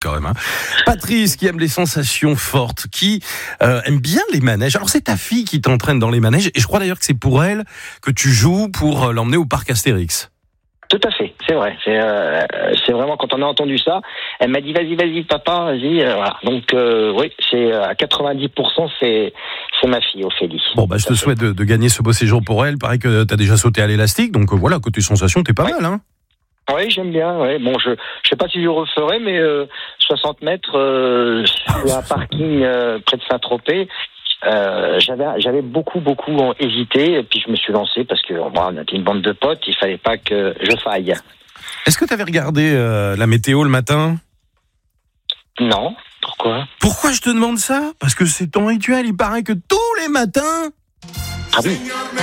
quand même. Hein. Patrice, qui aime les sensations fortes, qui aime bien les manèges. Alors c'est ta fille qui t'entraîne dans les manèges, et je crois d'ailleurs que c'est pour elle que tu joues pour l'emmener au parc Astérix. Tout à fait, c'est vrai. C'est vraiment, quand on a entendu ça, elle m'a dit vas-y papa, vas-y. Voilà. Donc oui, c'est à 90%, c'est ma fille Ophélie. Bon bah je te souhaite de gagner ce beau séjour pour elle. Pareil que t'as déjà sauté à l'élastique, donc voilà, côté sensation, t'es pas mal, hein. Oui, j'aime bien. Ouais. Bon, je sais pas si je referai, mais 60 mètres sur un parking près de Saint-Tropez. J'avais beaucoup hésité, et puis je me suis lancé parce que on était une bande de potes, il fallait pas que je faille. Est-ce que tu avais regardé la météo le matin ? Non, pourquoi ? Pourquoi je te demande ça ? Parce que c'est ton rituel, il paraît que tous les matins... Ah oui.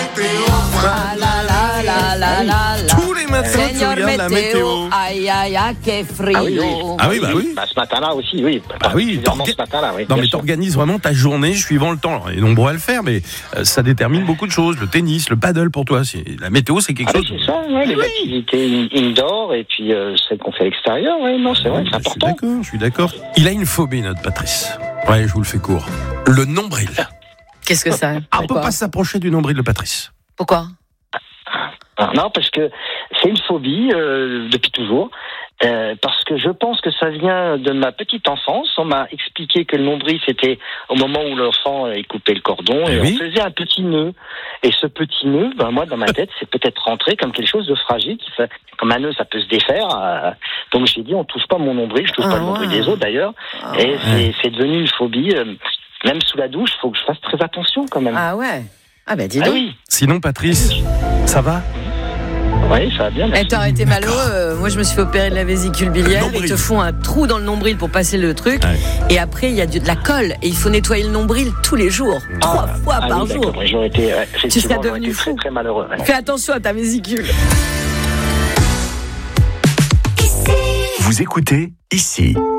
Tous les matins, tu regardes la météo. Aïe, aïe, aïe, que frio. Ah oui, bah oui. Bah, ce matin-là aussi, oui. Bah oui, ce matin-là, oui. Non, mais t'organises vraiment ta journée suivant le temps. Alors, il est nombreux à le faire, mais ça détermine beaucoup de choses. Le tennis, le paddle pour toi. La météo, c'est quelque chose. C'est ça, ouais, les activités indoor et puis celles qu'on fait à l'extérieur, ouais, non, c'est vrai, c'est important. Je suis d'accord. Il a une phobie, notre Patrice. Ouais, je vous le fais court. Le nombril. Qu'est-ce que ça ? On ne peut pas s'approcher du nombril de Patrice. Pourquoi ? Non, parce que c'est une phobie depuis toujours. Parce que je pense que ça vient de ma petite enfance. On m'a expliqué que le nombril, c'était au moment où l'enfant coupait le cordon et on faisait un petit nœud. Et ce petit nœud, ben moi, dans ma tête, c'est peut-être rentré comme quelque chose de fragile. Comme un nœud, ça peut se défaire. Donc j'ai dit, on touche pas mon nombril. Je touche pas le nombril des autres, d'ailleurs. Et c'est devenu une phobie. Même sous la douche, il faut que je fasse très attention quand même. Ah ouais. Ah ben dis donc. Oui. Sinon, Patrice, ça va ? Oui, ça va bien. Et t'aurais été malheureux. Moi, je me suis fait opérer de la vésicule biliaire. Ils te font un trou dans le nombril pour passer le truc. Ouais. Et après, il y a de la colle. Et il faut nettoyer le nombril tous les jours. 3 fois par jour. J'aurais été, tu serais devenu fou. Très, très malheureux. Ouais. Fais attention à ta vésicule. Vous écoutez ici.